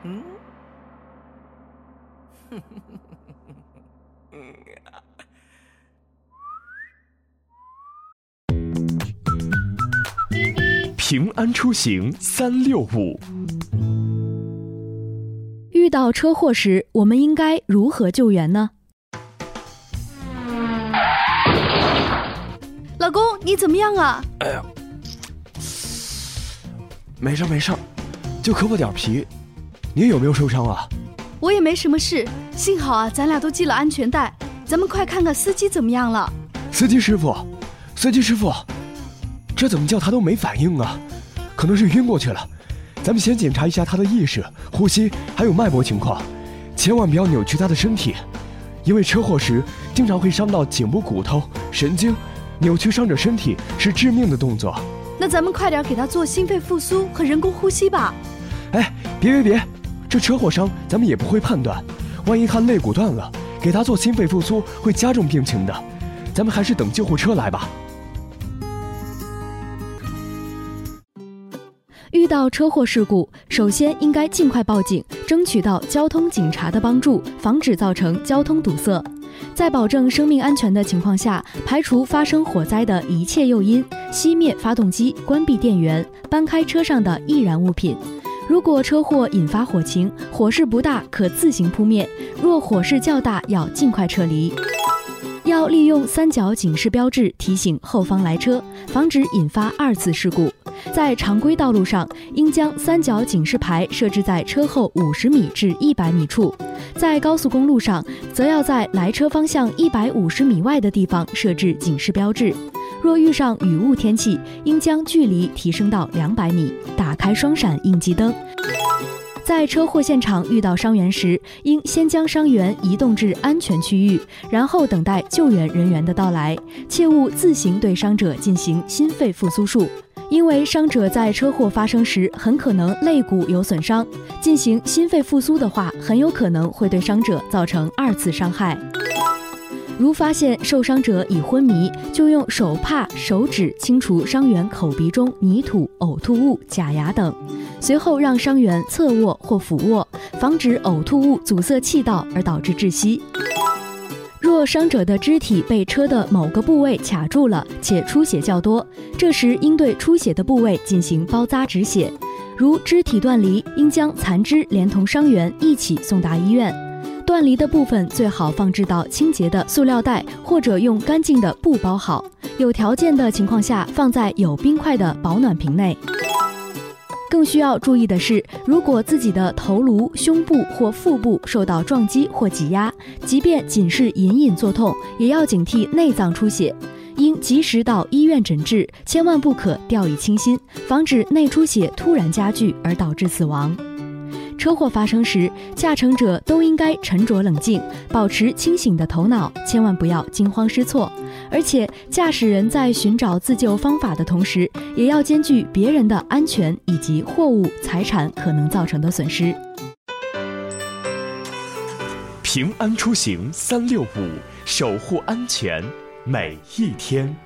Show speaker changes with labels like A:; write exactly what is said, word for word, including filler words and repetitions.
A: 嗯，
B: 平安出行三六五。
C: 遇到车祸时，我们应该如何救援呢？
D: 老公，你怎么样啊？
A: 哎呀，没事没事，就磕破点皮。你有没有受伤啊？
D: 我也没什么事，幸好啊，咱俩都系了安全带。咱们快看看司机怎么样了。
A: 司机师傅，司机师傅，这怎么叫他都没反应啊？可能是晕过去了。咱们先检查一下他的意识、呼吸还有脉搏情况，千万不要扭曲他的身体，因为车祸时经常会伤到颈部骨头、神经，扭曲伤者身体是致命的动作。
D: 那咱们快点给他做心肺复苏和人工呼吸吧。
A: 哎，别别别，这车祸伤咱们也不会判断，万一他肋骨断了，给他做心肺复苏会加重病情的。咱们还是等救护车来吧。
C: 遇到车祸事故，首先应该尽快报警，争取到交通警察的帮助，防止造成交通堵塞。在保证生命安全的情况下，排除发生火灾的一切诱因，熄灭发动机，关闭电源，搬开车上的易燃物品。如果车祸引发火情，火势不大，可自行扑灭；若火势较大，要尽快撤离。要利用三角警示标志提醒后方来车，防止引发二次事故。在常规道路上，应将三角警示牌设置在车后五十米至一百米处；在高速公路上，则要在来车方向一百五十米外的地方设置警示标志。若遇上雨雾天气，应将距离提升到两百米，打开双闪应急灯。在车祸现场遇到伤员时，应先将伤员移动至安全区域，然后等待救援人员的到来，切勿自行对伤者进行心肺复苏术，因为伤者在车祸发生时很可能肋骨有损伤，进行心肺复苏的话，很有可能会对伤者造成二次伤害。如发现受伤者已昏迷，就用手帕、手指清除伤员口鼻中泥土、呕吐物、假牙等，随后让伤员侧卧或俯卧，防止呕吐物阻塞气道而导致窒息。若伤者的肢体被车的某个部位卡住了，且出血较多，这时应对出血的部位进行包扎止血。如肢体断离，应将残肢连同伤员一起送达医院。断离的部分最好放置到清洁的塑料袋，或者用干净的布包好，有条件的情况下放在有冰块的保暖瓶内。更需要注意的是，如果自己的头颅、胸部或腹部受到撞击或挤压，即便仅是隐隐作痛，也要警惕内脏出血，应及时到医院诊治，千万不可掉以轻心，防止内出血突然加剧而导致死亡。车祸发生时，驾乘者都应该沉着冷静，保持清醒的头脑，千万不要惊慌失措。而且，驾驶人在寻找自救方法的同时，也要兼具别人的安全以及货物、财产可能造成的损失。
B: 平安出行三六五，守护安全每一天。